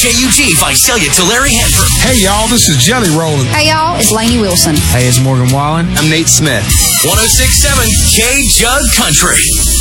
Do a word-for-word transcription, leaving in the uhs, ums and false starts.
J U G, Visalia, Tulare, Hanford. Hey, y'all, this is Jelly Roll. Hey, y'all, it's Lainey Wilson. Hey, it's Morgan Wallen. I'm Nate Smith. one oh six point seven K Jug Country.